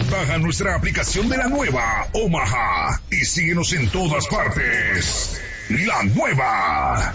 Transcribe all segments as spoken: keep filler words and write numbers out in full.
Baja nuestra aplicación de la nueva Omaha y síguenos en todas partes. La nueva.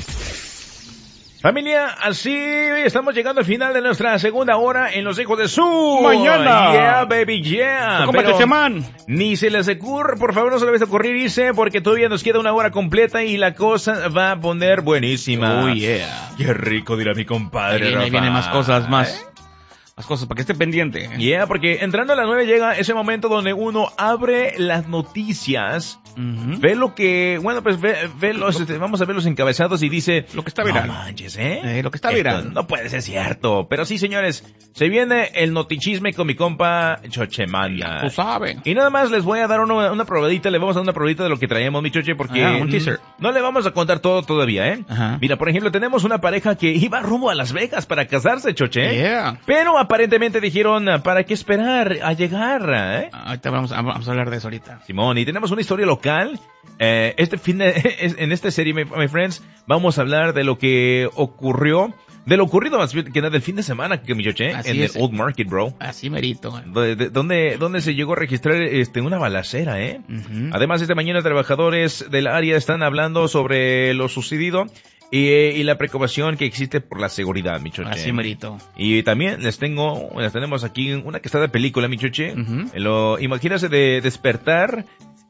Familia, así estamos llegando al final de nuestra segunda hora en Los Hijos de Su. Mañana. Yeah, baby, yeah. Pero man. Ni se les ocurre, por favor, no se les va a ocurrir irse porque todavía nos queda una hora completa y la cosa va a poner buenísima. Oh, yeah. Qué rico, dirá mi compadre. Ahí viene, ahí viene más cosas, más... ¿Eh? Más cosas, para que esté pendiente. Yeah, porque entrando a las nueve llega ese momento donde uno abre las noticias, uh-huh. ve lo que, bueno, pues ve, ve los, este, vamos a ver los encabezados y dice... Lo que está viral. No manches, ¿eh? eh lo que está viral. Esto no puede ser cierto. Pero sí, señores, se viene el notichisme con mi compa Chochemanda. Tú sabes. Y nada más les voy a dar una, una probadita, le vamos a dar una probadita de lo que traemos, mi Choche, porque... Ah, un teaser. No le vamos a contar todo todavía, ¿eh? Ajá. Mira, por ejemplo, tenemos una pareja que iba rumbo a Las Vegas para casarse, Choche. Yeah. Pero aparentemente dijeron, ¿para qué esperar a llegar? ¿eh? Ahorita vamos a, vamos a hablar de eso ahorita. Simón, y tenemos una historia local. Eh, este fin de, en esta serie, my, my friends, vamos a hablar de lo que ocurrió, de lo ocurrido más bien que del fin de semana, que mi choche, en el Old Market, bro. Así merito. De, de, donde, donde se llegó a registrar este una balacera, ¿eh? Uh-huh. Además, esta mañana trabajadores del área están hablando sobre lo sucedido. Y, y la preocupación que existe por la seguridad, mi choche. Así merito. Y también les tengo, les tenemos aquí una que está de película, mi choche. Uh-huh. Lo, imagínate de despertar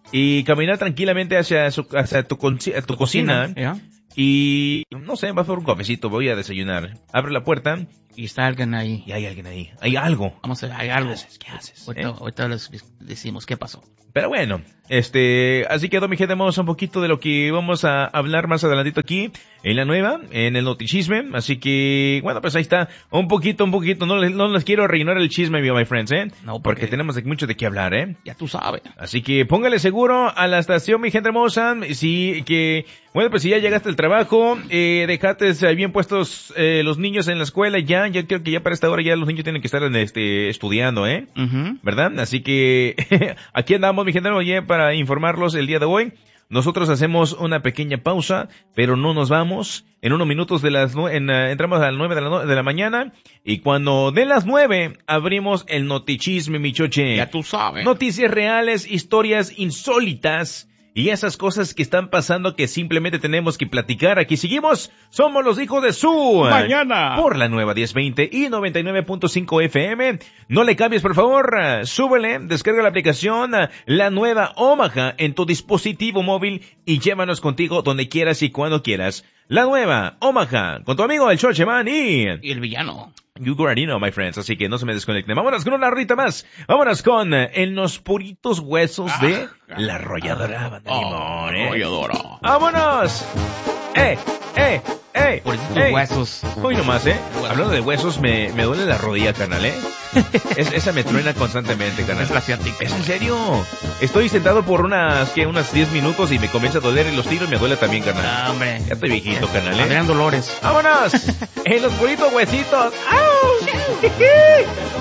y caminar tranquilamente hacia, su, hacia tu, tu, tu cocina. cocina yeah. Y, no sé, va a hacer un cafecito, voy a desayunar. Abre la puerta. Y está alguien ahí. Y hay alguien ahí. Hay algo. Vamos a ver, hay algo. ¿Qué haces? ¿Qué haces? Ahorita, ¿Eh? ahorita les decimos qué pasó. Pero bueno, este, así quedó, mi gente, vamos un poquito de lo que vamos a hablar más adelantito aquí, en la nueva, en el notichisme, así que, bueno, pues ahí está, un poquito, un poquito, no les, no les quiero rellenar el chisme, my friends, eh, no, porque, porque tenemos mucho de qué hablar, eh. Ya tú sabes. Así que póngale seguro a la estación, mi gente hermosa, sí, que, bueno, pues si ya llegaste al trabajo, eh, dejate bien puestos, eh, los niños en la escuela, ya, yo creo que ya para esta hora ya los niños tienen que estar, este, estudiando, eh, uh-huh. ¿verdad? Así que, aquí andamos, mi gente, oye, para informarlos el día de hoy. Nosotros hacemos una pequeña pausa, pero no nos vamos. En unos minutos de las nue- en, uh, entramos a las nueve de la, no- de la mañana. Y cuando de las nueve abrimos el notichisme, mi choche. Ya tú sabes. Noticias reales, historias insólitas. Y esas cosas que están pasando que simplemente tenemos que platicar. Aquí seguimos. Somos los hijos de Su. Mañana. Por la nueva diez veinte y noventa y nueve punto cinco F M. No le cambies, por favor. Súbele, descarga la aplicación, la nueva Omaha en tu dispositivo móvil y llévanos contigo donde quieras y cuando quieras. La nueva Omaha con tu amigo el Chocheman y... Y el villano. You already know, my friends, así que no se me desconecten. Vámonos con una rita más. Vámonos con eh, En los puritos huesos ah, de ah, La Arrolladora Banda oh, Limón, ¿eh? Arrolladora. ¡Vámonos! ¡Eh! ¡Eh! ¡Eh! Puritos ¡Eh! huesos. Hoy nomás, ¿eh? Huesos. Hablando de huesos, me, me duele la rodilla, carnal, ¿eh? es, esa me truena constantemente, carnal. Es la ciática. ¿Es en serio? Estoy sentado por unas, ¿qué? Unas diez minutos y me comienza a doler y los tiros me duele también, carnal. Ah, hombre. Ya estoy viejito, carnal, ¿eh? Adrián Dolores. ¡Vámonos! En los puritos huesitos. ¡Au!